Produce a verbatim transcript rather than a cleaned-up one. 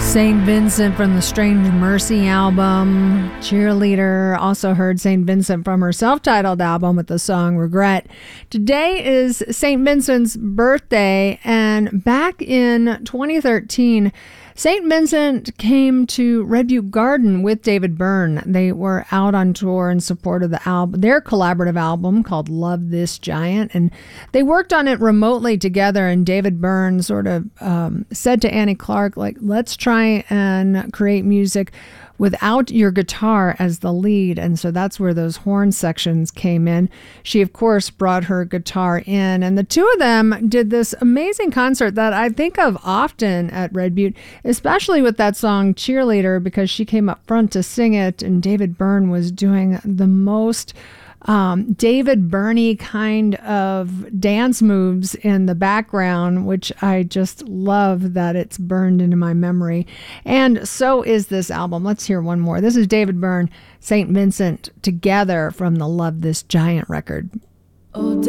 Saint Vincent from the Strange Mercy album. Cheerleader. Also heard Saint Vincent from her self-titled album with the song Regret. Today is Saint Vincent's birthday, and back in twenty thirteen, Saint Vincent came to Red Butte Garden with David Byrne. They were out on tour in support of the album, their collaborative album called Love This Giant, and they worked on it remotely together. And David Byrne sort of um, said to Annie Clark, like, let's try and create music without your guitar as the lead. And so that's where those horn sections came in. She, of course, brought her guitar in, and the two of them did this amazing concert that I think of often at Red Butte, especially with that song Cheerleader, because she came up front to sing it, and David Byrne was doing the most um, David Byrne kind of dance moves in the background, which I just love that it's burned into my memory. And so is this album. Let's hear one more. This is David Byrne, Saint Vincent, together from the Love This Giant record. Oh,